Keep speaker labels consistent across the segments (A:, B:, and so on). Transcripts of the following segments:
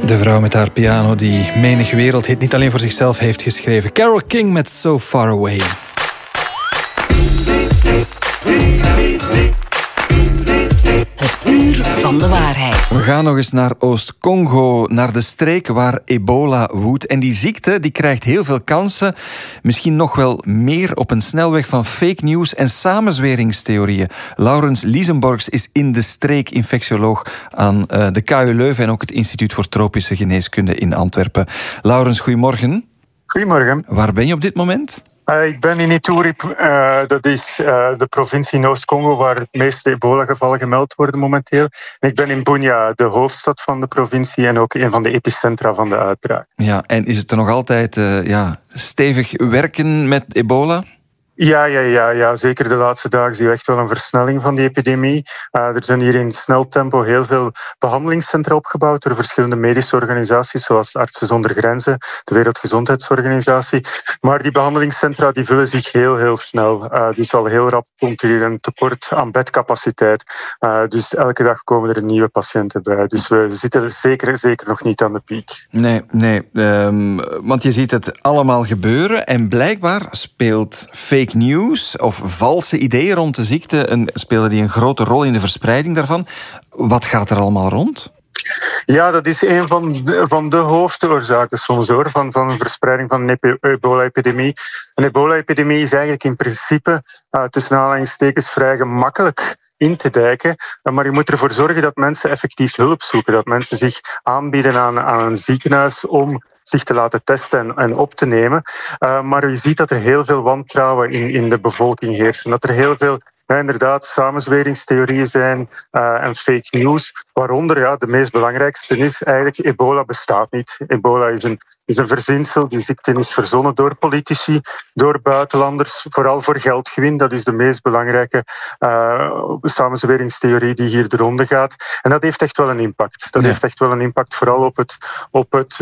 A: De vrouw met haar piano die menig wereldhit niet alleen voor zichzelf heeft geschreven. Carole King met So Far Away.
B: Het uur van de waarheid.
A: We gaan nog eens naar Oost-Congo, naar de streek waar ebola woedt. En die ziekte die krijgt heel veel kansen. Misschien nog wel meer op een snelweg van fake news en samenzweringstheorieën. Laurens Liesenborgs is in de streek infectioloog aan de KU Leuven en ook het Instituut voor Tropische Geneeskunde in Antwerpen. Laurens, goedemorgen.
C: Goedemorgen.
A: Waar ben je op dit moment?
C: Ik ben in Ituri, dat is de provincie in Oost-Congo waar het meeste ebola-gevallen gemeld worden momenteel. En ik ben in Bunia, de hoofdstad van de provincie en ook een van de epicentra van de uitbraak.
A: Ja, en is het er nog altijd stevig werken met ebola?
C: Ja, zeker de laatste dagen zie je echt wel een versnelling van die epidemie. Er zijn hier in snel tempo heel veel behandelingscentra opgebouwd door verschillende medische organisaties, zoals Artsen zonder Grenzen, de Wereldgezondheidsorganisatie. Maar die behandelingscentra die vullen zich heel snel. Dus al heel rap komt er hier een tekort aan bedcapaciteit. Dus elke dag komen er nieuwe patiënten bij. Dus we zitten zeker nog niet aan de piek.
A: Nee, want je ziet het allemaal gebeuren en blijkbaar speelt fake news of valse ideeën rond de ziekte spelen die een grote rol in de verspreiding daarvan. Wat gaat er allemaal rond?
C: Ja, dat is een van de hoofdoorzaken soms hoor, van een verspreiding van een ebola-epidemie. Een ebola-epidemie is eigenlijk in principe tussen aanhalingstekens vrij gemakkelijk in te dijken. Maar je moet ervoor zorgen dat mensen effectief hulp zoeken. Dat mensen zich aanbieden aan een ziekenhuis om zich te laten testen en op te nemen. Maar je ziet dat er heel veel wantrouwen in de bevolking heersen. Dat er heel veel inderdaad samenzweringstheorieën zijn en fake news. Waaronder de meest belangrijkste is eigenlijk ebola bestaat niet. Ebola is een verzinsel. Die ziekte is verzonnen door politici, door buitenlanders, vooral voor geldgewin. Dat is de meest belangrijke samenzweringstheorie die hier de ronde gaat. En dat heeft echt wel een impact. Dat heeft echt wel een impact vooral op het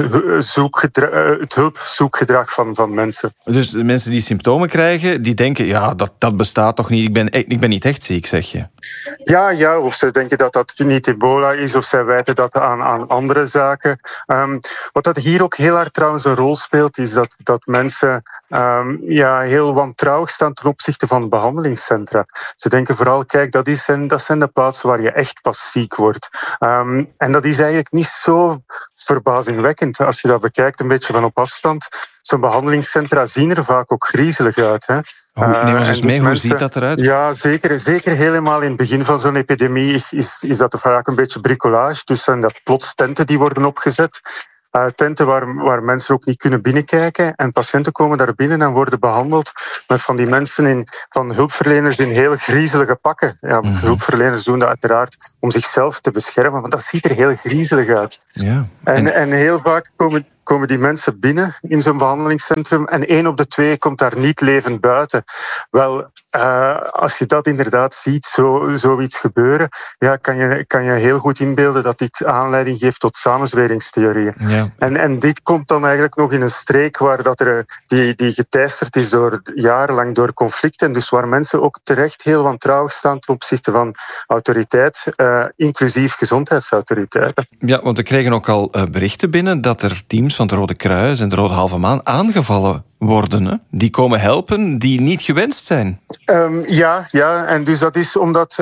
C: hulpzoekgedrag van mensen.
A: Dus de mensen die symptomen krijgen, die denken, dat bestaat toch niet, ik ben niet echt ziek, zeg je?
C: Ja, of ze denken dat dat niet ebola is, of zij wijten dat aan andere zaken. Wat dat hier ook heel hard trouwens een rol speelt, is dat mensen heel wantrouwig staan ten opzichte van behandelingscentra. Ze denken vooral, kijk, dat zijn de plaatsen waar je echt pas ziek wordt. En dat is eigenlijk niet zo verbazingwekkend als je dat bekijkt, een beetje van op afstand. Zo'n behandelingscentra zien er vaak ook griezelig uit. Hè.
A: Neem ons eens mee, hoe ziet dat eruit?
C: Ja, zeker helemaal in het begin van zo'n epidemie is dat vaak een beetje bricolage. Dus zijn dat plots tenten die worden opgezet. Tenten waar mensen ook niet kunnen binnenkijken. En patiënten komen daar binnen en worden behandeld met van die mensen van hulpverleners in heel griezelige pakken. Ja, hulpverleners doen dat uiteraard om zichzelf te beschermen, want dat ziet er heel griezelig uit.
A: Ja.
C: En heel vaak komen die mensen binnen in zo'n behandelingscentrum en 1 op de 2 komt daar niet levend buiten. Wel, als je dat inderdaad ziet, zoiets gebeuren, kan je heel goed inbeelden dat dit aanleiding geeft tot samenzweringstheorieën. Ja. En dit komt dan eigenlijk nog in een streek waar dat die geteisterd is jarenlang door conflicten, en dus waar mensen ook terecht heel wantrouwig staan ten opzichte van autoriteit, inclusief gezondheidsautoriteiten.
A: Ja, want we kregen ook al berichten binnen dat er teams van het Rode Kruis en de Rode Halve Maan aangevallen worden. Hè? Die komen helpen, die niet gewenst zijn.
C: Ja, en dus dat is omdat...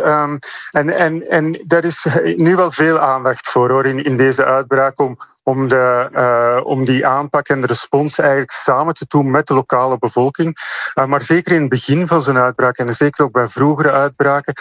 C: En daar is nu wel veel aandacht voor hoor, in deze uitbraak om die aanpak en de respons eigenlijk samen te doen met de lokale bevolking. Maar zeker in het begin van zo'n uitbraak en zeker ook bij vroegere uitbraken,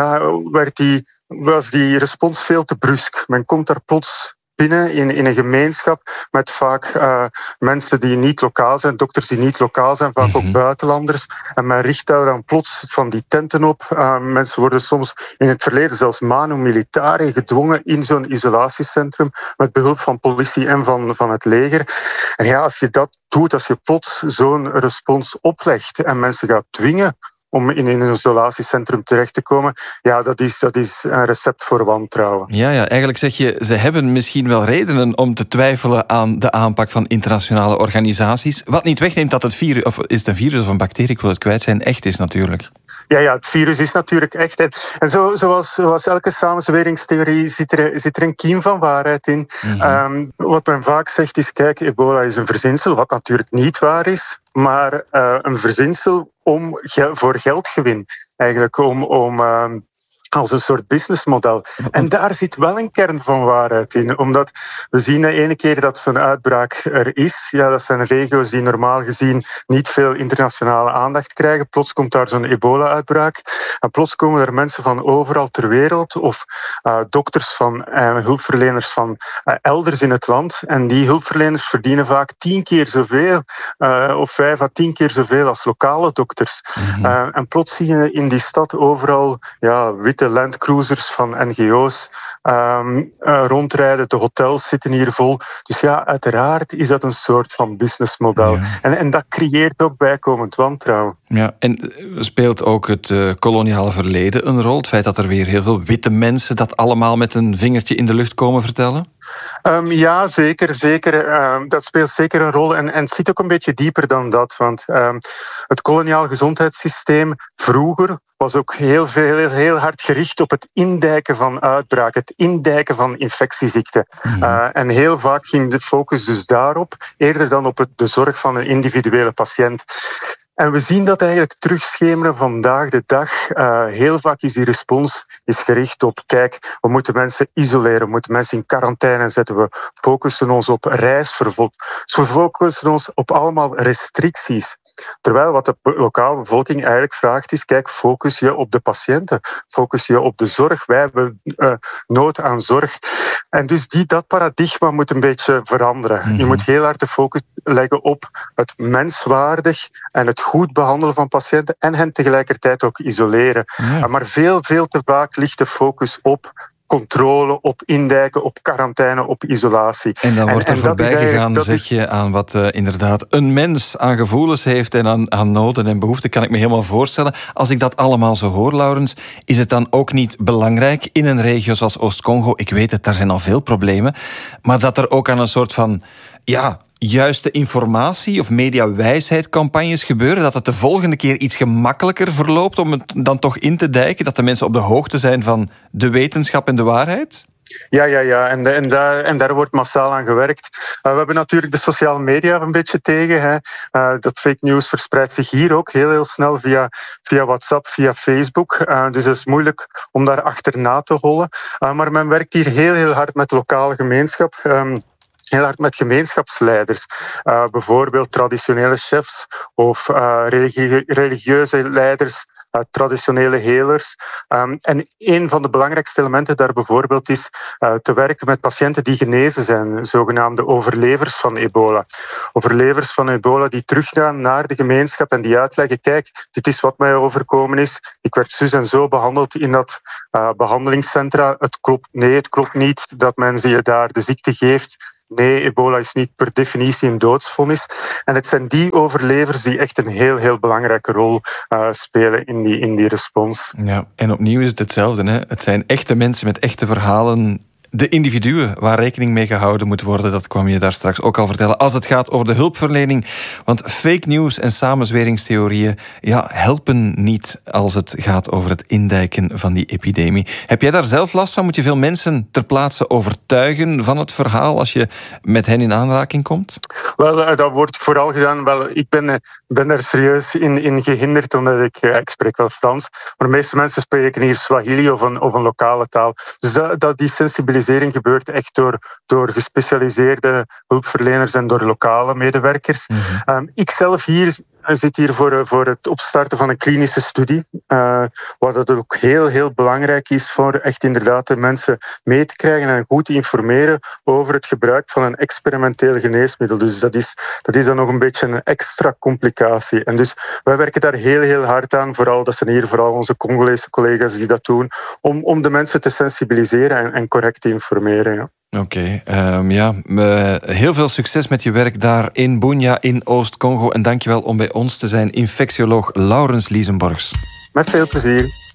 C: was die respons veel te brusk. Men komt daar plots binnen in een gemeenschap met vaak mensen die niet lokaal zijn, dokters die niet lokaal zijn, vaak ook buitenlanders. En men richt daar dan plots van die tenten op. Mensen worden soms in het verleden zelfs manu militari gedwongen in zo'n isolatiecentrum met behulp van politie en van het leger. En ja, als je dat doet, als je plots zo'n respons oplegt en mensen gaat dwingen om in een isolatiecentrum terecht te komen, dat is een recept voor wantrouwen.
A: Ja, eigenlijk zeg je, ze hebben misschien wel redenen om te twijfelen aan de aanpak van internationale organisaties. Wat niet wegneemt dat het virus, of is het een virus of een bacterie, ik wil het kwijt zijn, echt is natuurlijk.
C: Ja, het virus is natuurlijk echt. En zoals elke samenzweringstheorie zit er een kiem van waarheid in. Mm-hmm. Wat men vaak zegt is, kijk, ebola is een verzinsel, wat natuurlijk niet waar is, maar een verzinsel voor geldgewin. Eigenlijk om als een soort businessmodel. En daar zit wel een kern van waarheid in. Omdat we zien de ene keer dat zo'n uitbraak er is. Ja, dat zijn regio's die normaal gezien niet veel internationale aandacht krijgen. Plots komt daar zo'n ebola-uitbraak. En plots komen er mensen van overal ter wereld. Of dokters en hulpverleners van elders in het land. En die hulpverleners verdienen vaak 10 keer zoveel. Of 5 à 10 keer zoveel als lokale dokters. Mm-hmm. En plots zie je in die stad overal witte landcruisers van NGO's rondrijden. De hotels zitten hier vol. Dus ja, uiteraard is dat een soort van businessmodel. Ja. En dat creëert ook bijkomend wantrouwen.
A: Ja, en speelt ook het koloniale verleden een rol? Het feit dat er weer heel veel witte mensen dat allemaal met een vingertje in de lucht komen vertellen?
C: Ja, zeker. Dat speelt zeker een rol. En het zit ook een beetje dieper dan dat. Want het koloniaal gezondheidssysteem vroeger was ook heel hard gericht op het indijken van uitbraken, het indijken van infectieziekten. En heel vaak ging de focus dus daarop, eerder dan op de zorg van een individuele patiënt. En we zien dat eigenlijk terugschemeren vandaag de dag. Heel vaak is die respons gericht op, kijk, we moeten mensen isoleren, we moeten mensen in quarantaine zetten, we focussen ons op reisverbod. Dus we focussen ons op allemaal restricties. Terwijl wat de lokale bevolking eigenlijk vraagt is, kijk, focus je op de patiënten, focus je op de zorg. Wij hebben nood aan zorg. En dus dat paradigma moet een beetje veranderen. Mm-hmm. Je moet heel hard de focus leggen op het menswaardig en het goed behandelen van patiënten en hen tegelijkertijd ook isoleren. Ja. Maar veel te vaak ligt de focus op controle, op indijken, op quarantaine, op isolatie.
A: En dan wordt er voorbij gegaan, zeg je, aan wat inderdaad een mens aan gevoelens heeft en aan noden en behoeften, kan ik me helemaal voorstellen. Als ik dat allemaal zo hoor, Laurens, is het dan ook niet belangrijk in een regio zoals Oost-Congo, ik weet het, daar zijn al veel problemen, maar dat er ook aan een soort van, juiste informatie of mediawijsheid-campagnes gebeuren, dat het de volgende keer iets gemakkelijker verloopt om het dan toch in te dijken, dat de mensen op de hoogte zijn van de wetenschap en de waarheid?
C: Ja. En daar wordt massaal aan gewerkt. We hebben natuurlijk de sociale media een beetje tegen. Hè. Dat fake news verspreidt zich hier ook heel snel via WhatsApp, via Facebook. Dus het is moeilijk om daar achterna te hollen. Maar men werkt hier heel hard met de lokale gemeenschap. Heel hard met gemeenschapsleiders, bijvoorbeeld traditionele chefs of religieuze leiders, traditionele helers. En een van de belangrijkste elementen daar bijvoorbeeld is te werken met patiënten die genezen zijn, zogenaamde overlevers van ebola. Overlevers van ebola die teruggaan naar de gemeenschap en die uitleggen, kijk, dit is wat mij overkomen is. Ik werd zus en zo behandeld in dat behandelingscentra. Het klopt niet dat men je daar de ziekte geeft. Nee, ebola is niet per definitie een doodsvonnis. En het zijn die overlevers die echt een heel belangrijke rol spelen in die respons.
A: Ja, en opnieuw is het hetzelfde. Hè? Het zijn echte mensen met echte verhalen. De individuen waar rekening mee gehouden moet worden, dat kwam je daar straks ook al vertellen, als het gaat over de hulpverlening. Want fake news en samenzweringstheorieën helpen niet als het gaat over het indijken van die epidemie. Heb jij daar zelf last van? Moet je veel mensen ter plaatse overtuigen van het verhaal als je met hen in aanraking komt?
C: Wel, dat wordt vooral gedaan. Wel, ik ben er serieus in gehinderd, omdat ik spreek wel Frans. Maar de meeste mensen spreken hier Swahili of een lokale taal. Dus die sensibilisering gebeurt echt door gespecialiseerde hulpverleners en door lokale medewerkers. Mm-hmm. Ik zelf zit hier voor het opstarten van een klinische studie, waar dat ook heel belangrijk is voor echt inderdaad de mensen mee te krijgen en goed te informeren over het gebruik van een experimenteel geneesmiddel. Dus dat is dan nog een beetje een extra complicatie. En dus wij werken daar heel hard aan, dat zijn hier vooral onze Congolese collega's die dat doen, om de mensen te sensibiliseren en correct te informeren. Ja.
A: Oké, heel veel succes met je werk daar in Bunia in Oost-Congo en dankjewel om bij ons te zijn, infectioloog Laurens Liesenborgs.
C: Met veel plezier.